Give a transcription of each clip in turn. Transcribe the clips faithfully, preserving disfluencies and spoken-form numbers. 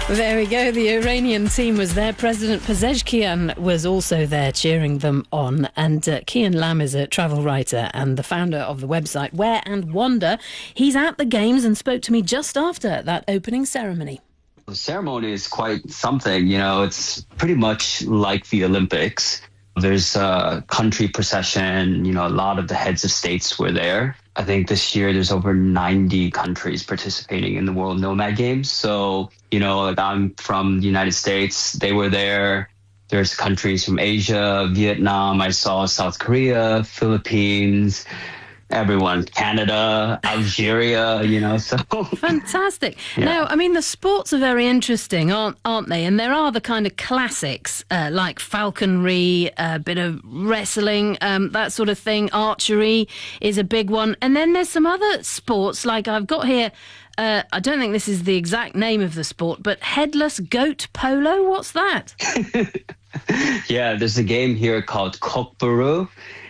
There we go. The Iranian team was there. President Pezeshkian was also there cheering them on. And uh, Kian Lam is a travel writer and the founder of the website Wear and Wander. He's at the Games and spoke to me just after that opening ceremony. The ceremony is quite something. You know, it's pretty much like the Olympics. There's a country procession. You know, a lot of the heads of states were there. I think this year there's over ninety countries participating in the World Nomad Games. So, you know, like I'm from the United States. They were there. There's countries from Asia, Vietnam. I saw South Korea, Philippines, everyone, Canada, Algeria, you know, so. Fantastic. Yeah. Now, I mean, the sports are very interesting, aren't aren't they? And there are the kind of classics uh, like falconry, a bit of wrestling, um, that sort of thing. Archery is a big one. And then there's some other sports, like I've got here, uh, I don't think this is the exact name of the sport, but headless goat polo. What's that? Yeah, there's a game here called Kokburu.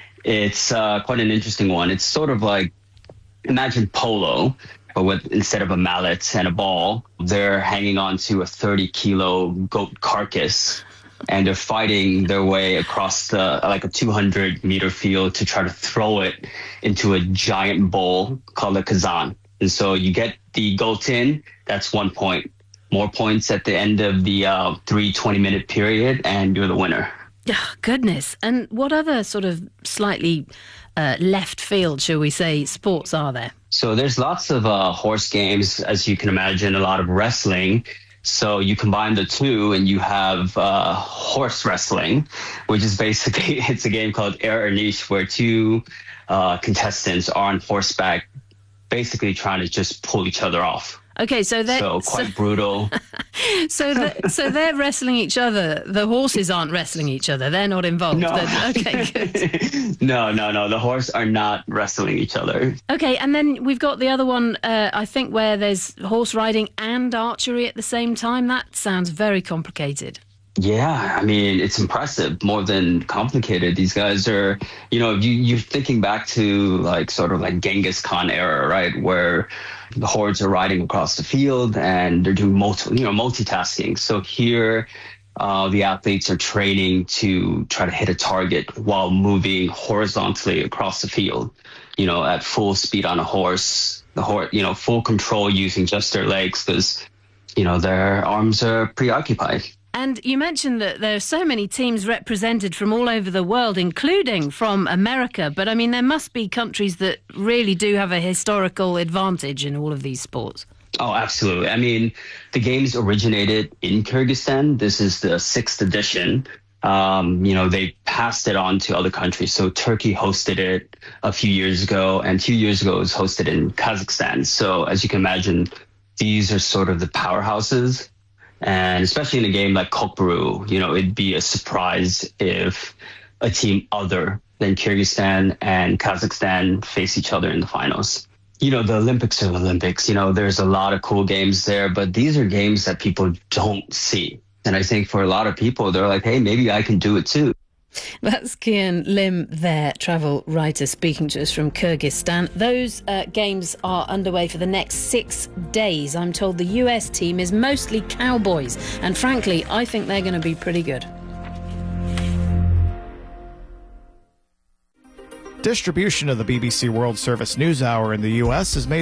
It's uh, quite an interesting one. It's sort of like, imagine polo, but with instead of a mallet and a ball, they're hanging on to a thirty kilo goat carcass, and they're fighting their way across the like a two hundred meter field to try to throw it into a giant bowl called a kazan. And so you get the goat in, that's one point. More points at the end of the uh, three twenty minute period, and you're the winner. Oh, goodness. And what other sort of slightly uh, left field, shall we say, sports are there? So there's lots of uh, horse games, as you can imagine, a lot of wrestling. So you combine the two and you have uh, horse wrestling, which is basically, it's a game called Air Anish, where two uh, contestants are on horseback, basically trying to just pull each other off. Okay, so they're so quite so, brutal. so, the, so they're wrestling each other. The horses aren't wrestling each other. They're not involved. No. Okay, good. no, no, no. The horse are not wrestling each other. Okay, and then we've got the other one. Uh, I think where there's horse riding and archery at the same time. That sounds very complicated. Yeah, I mean, it's impressive, more than complicated. These guys are, you know, you, you're thinking back to like sort of like Genghis Khan era, right? Where the hordes are riding across the field and they're doing multi, you know, multitasking. So here, uh, the athletes are training to try to hit a target while moving horizontally across the field, you know, at full speed on a horse, the horse, you know, full control using just their legs because, you know, their arms are preoccupied. And you mentioned that there are so many teams represented from all over the world, including from America. But, I mean, there must be countries that really do have a historical advantage in all of these sports. Oh, absolutely. I mean, the games originated in Kyrgyzstan. This is the sixth edition. Um, you know, they passed it on to other countries. So Turkey hosted it a few years ago, and two years ago it was hosted in Kazakhstan. So as you can imagine, these are sort of the powerhouses. And especially in a game like Kokburu, you know, it'd be a surprise if a team other than Kyrgyzstan and Kazakhstan face each other in the finals. You know, the Olympics are the Olympics. You know, there's a lot of cool games there, but these are games that people don't see. And I think for a lot of people, they're like, hey, maybe I can do it too. That's Kian Lim there, travel writer, speaking to us from Kyrgyzstan. Those uh, games are underway for the next six days. I'm told the U S team is mostly cowboys, and frankly, I think they're going to be pretty good. Distribution of the B B C World Service News Hour in the U S is made